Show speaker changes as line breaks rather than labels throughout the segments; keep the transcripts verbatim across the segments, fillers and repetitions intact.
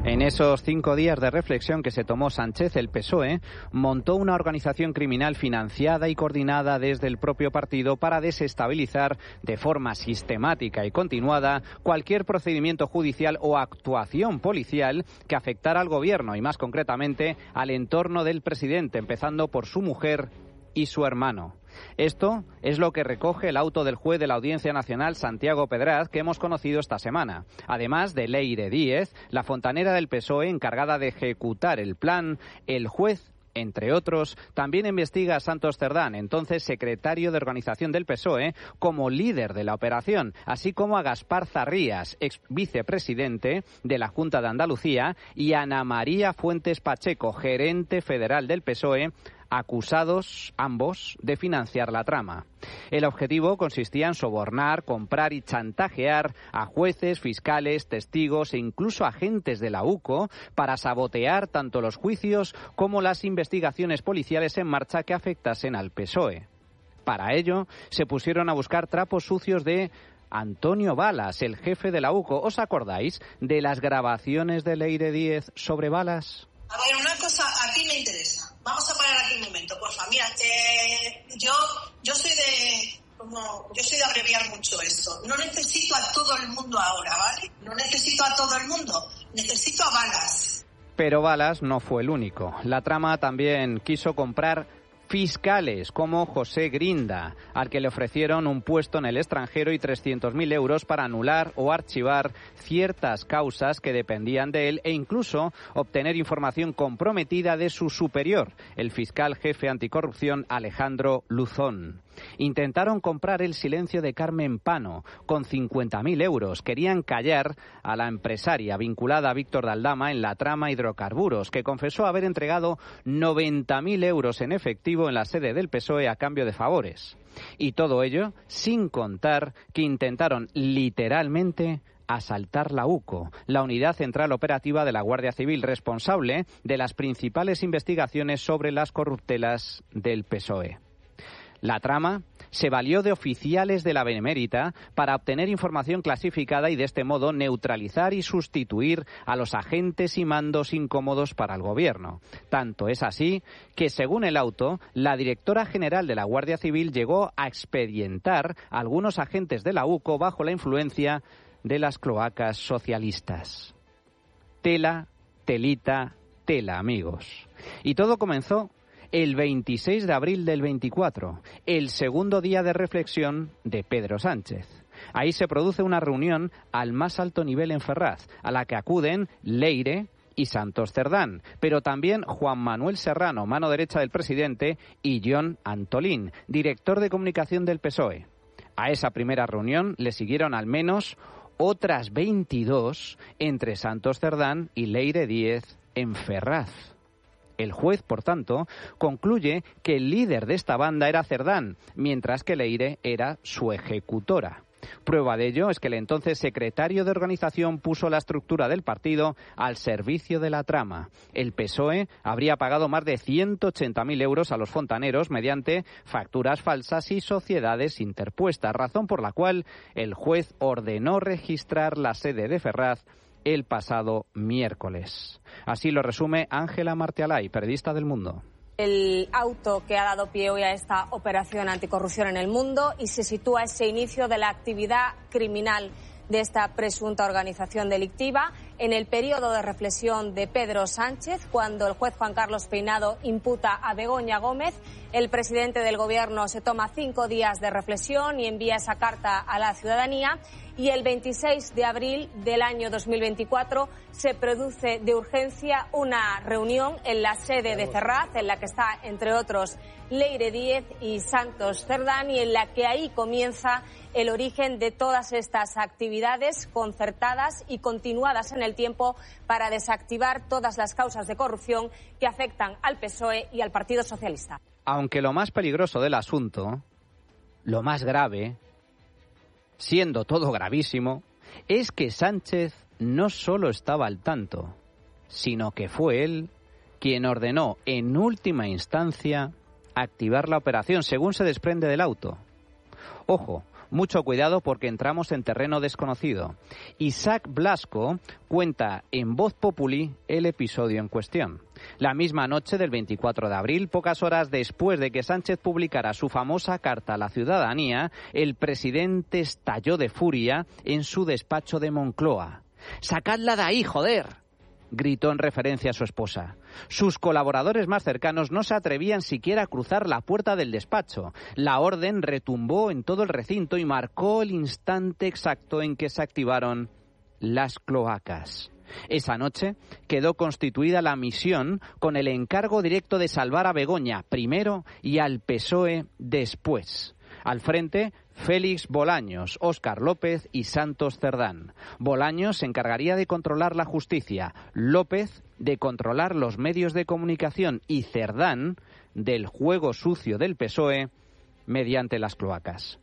En esos cinco días de reflexión que se tomó Sánchez, el P S O E montó una organización criminal financiada y coordinada desde el propio partido para desestabilizar de forma sistemática y continuada cualquier procedimiento judicial o actuación policial que afectara al gobierno y más concretamente al entorno del presidente, empezando por su mujer y su hermano. Esto es lo que recoge el auto del juez de la Audiencia Nacional, Santiago Pedraz, que hemos conocido esta semana. Además de Leire Díez, la fontanera del P S O E encargada de ejecutar el plan, el juez, entre otros, también investiga a Santos Cerdán, entonces secretario de organización del P S O E, como líder de la operación, así como a Gaspar Zarrías, ex vicepresidente de la Junta de Andalucía, y a Ana María Fuentes Pacheco, gerente federal del P S O E, acusados ambos de financiar la trama. El objetivo consistía en sobornar, comprar y chantajear a jueces, fiscales, testigos e incluso agentes de la U C O para sabotear tanto los juicios como las investigaciones policiales en marcha que afectasen al P S O E. Para ello, se pusieron a buscar trapos sucios de Antonio Balas, el jefe de la U C O. ¿Os acordáis de las grabaciones de Leire Díez sobre Balas?
A ver, una cosa aquí me interesa. Vamos a parar aquí un momento, por favor. Mira, eh, yo, yo soy de, como, yo soy de abreviar mucho esto. No necesito a todo el mundo ahora, ¿vale? No necesito a todo el mundo, necesito a Balas.
Pero Balas no fue el único. La trama también quiso comprar fiscales como José Grinda, al que le ofrecieron un puesto en el extranjero y trescientos mil euros para anular o archivar ciertas causas que dependían de él e incluso obtener información comprometida de su superior, el fiscal jefe anticorrupción Alejandro Luzón. Intentaron comprar el silencio de Carmen Pano con cincuenta mil euros. Querían callar a la empresaria vinculada a Víctor de Aldama en la trama hidrocarburos, que confesó haber entregado noventa mil euros en efectivo en la sede del P S O E a cambio de favores. Y todo ello sin contar que intentaron literalmente asaltar la U C O, la Unidad Central Operativa de la Guardia Civil, responsable de las principales investigaciones sobre las corruptelas del P S O E. La trama se valió de oficiales de la Benemérita para obtener información clasificada y de este modo neutralizar y sustituir a los agentes y mandos incómodos para el gobierno. Tanto es así que, según el auto, la directora general de la Guardia Civil llegó a expedientar a algunos agentes de la U C O bajo la influencia de las cloacas socialistas. Tela, telita, tela, amigos. Y todo comenzó el veintiséis de abril del veinticuatro, el segundo día de reflexión de Pedro Sánchez. Ahí se produce una reunión al más alto nivel en Ferraz, a la que acuden Leire y Santos Cerdán, pero también Juan Manuel Serrano, mano derecha del presidente, y Jon Antolín, director de comunicación del P S O E. A esa primera reunión le siguieron al menos otras veintidós entre Santos Cerdán y Leire Díez en Ferraz. El juez, por tanto, concluye que el líder de esta banda era Cerdán, mientras que Leire era su ejecutora. Prueba de ello es que el entonces secretario de organización puso la estructura del partido al servicio de la trama. El P S O E habría pagado más de ciento ochenta mil euros a los fontaneros mediante facturas falsas y sociedades interpuestas, razón por la cual el juez ordenó registrar la sede de Ferraz el pasado miércoles. Así lo resume Ángela Martialay, periodista del Mundo.
El auto que ha dado pie hoy a esta operación anticorrupción en el mundo y se sitúa ese inicio de la actividad criminal de esta presunta organización delictiva en el periodo de reflexión de Pedro Sánchez, cuando el juez Juan Carlos Peinado imputa a Begoña Gómez. El presidente del Gobierno se toma cinco días de reflexión y envía esa carta a la ciudadanía. Y el veintiséis de abril del año dos mil veinticuatro se produce de urgencia una reunión en la sede de Ferraz, en la que está, entre otros, Leire Díez y Santos Cerdán, y en la que ahí comienza el origen de todas estas actividades concertadas y continuadas en el tiempo para desactivar todas las causas de corrupción que afectan al P S O E y al Partido Socialista.
Aunque lo más peligroso del asunto, lo más grave, siendo todo gravísimo, es que Sánchez no solo estaba al tanto, sino que fue él quien ordenó en última instancia activar la operación, según se desprende del auto. Ojo, Mucho cuidado porque entramos en terreno desconocido. Isaac Blasco cuenta en Voz Populi el episodio en cuestión. La misma noche del veinticuatro de abril, pocas horas después de que Sánchez publicara su famosa carta a la ciudadanía, el presidente estalló de furia en su despacho de Moncloa. ¡Sacadla de ahí, joder!, gritó en referencia a su esposa. Sus colaboradores más cercanos no se atrevían siquiera a cruzar la puerta del despacho. La orden retumbó en todo el recinto y marcó el instante exacto en que se activaron las cloacas. Esa noche quedó constituida la misión con el encargo directo de salvar a Begoña primero y al P S O E después. Al frente, Félix Bolaños, Óscar López y Santos Cerdán. Bolaños se encargaría de controlar la justicia, López de controlar los medios de comunicación y Cerdán del juego sucio del P S O E mediante las cloacas.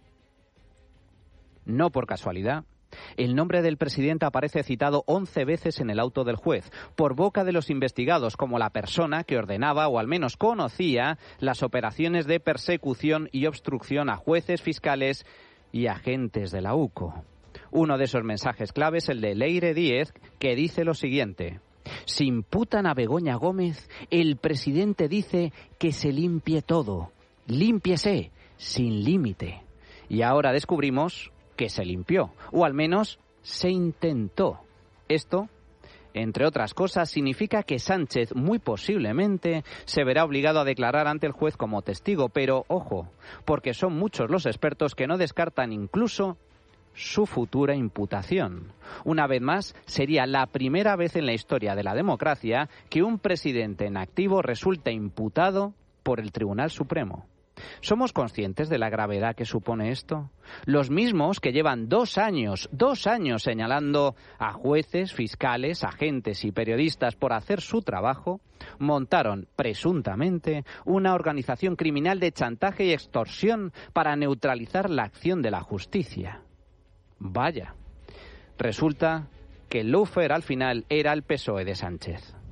No por casualidad, el nombre del presidente aparece citado once veces en el auto del juez, por boca de los investigados como la persona que ordenaba o al menos conocía las operaciones de persecución y obstrucción a jueces, fiscales y agentes de la U C O. Uno de esos mensajes clave es el de Leire Díez, que dice lo siguiente: si imputan a Begoña Gómez, el presidente dice que se limpie todo. Límpiese, sin límite. Y ahora descubrimos que se limpió, o al menos se intentó. Esto, entre otras cosas, significa que Sánchez muy posiblemente se verá obligado a declarar ante el juez como testigo, pero ojo, porque son muchos los expertos que no descartan incluso su futura imputación. Una vez más, sería la primera vez en la historia de la democracia que un presidente en activo resulta imputado por el Tribunal Supremo. ¿Somos conscientes de la gravedad que supone esto? Los mismos que llevan dos años, dos años señalando a jueces, fiscales, agentes y periodistas por hacer su trabajo, montaron, presuntamente, una organización criminal de chantaje y extorsión para neutralizar la acción de la justicia. Vaya, resulta que el lawfare al final era el P S O E de Sánchez.